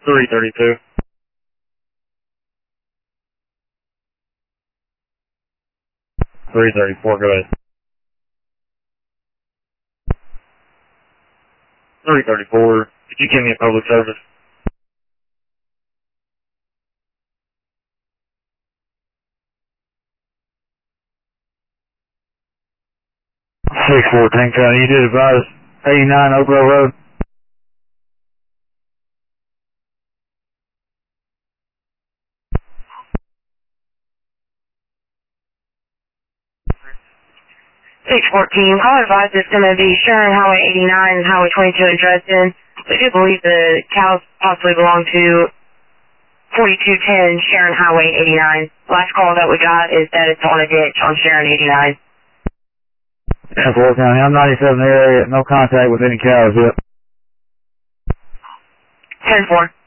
332. 334, go ahead. 334, could you give me a public service? Six 14 County, you did advise 89 Oak Grove Road. Call advised it's going to be Sharon Highway 89 and Highway 22 in Dresden. We do believe the cows possibly belong to 4210 Sharon Highway 89. Last call that we got is that it's on a ditch on Sharon 89. 4 County, I'm 97 area, no contact with any cows yet. 10-4.